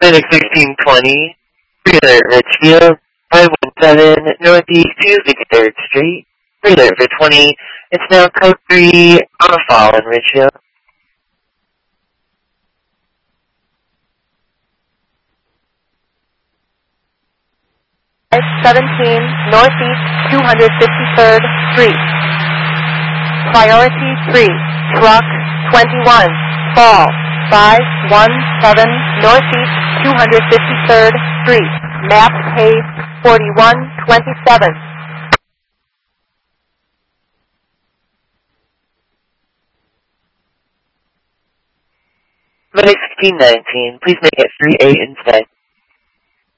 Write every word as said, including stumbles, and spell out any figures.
Clinic sixteen twenty, three alert Richfield, five one seven Northeast two sixty-third Street, three alert for twenty. It's now code three on a fall in Richfield. five seventeen Northeast two hundred fifty-third Street. Priority three, truck twenty-one, fall, five one seven Northeast two hundred fifty-third Street, map page forty-one twenty-seven. Clinic sixteen nineteen, please make it three eight instead.